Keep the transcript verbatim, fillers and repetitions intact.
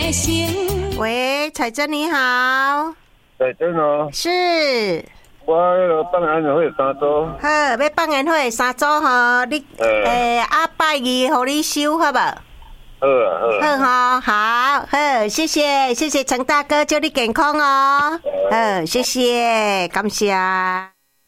的心。 喂，彩珍你好。 彩珍哦。 是。 我迄个放安会三组。 好，要放安会三组吼，你诶啊拜二互你收好无？ 好啊，好啊，好好好，谢谢谢谢陈大哥，祝你健康哦。好，谢谢，感谢。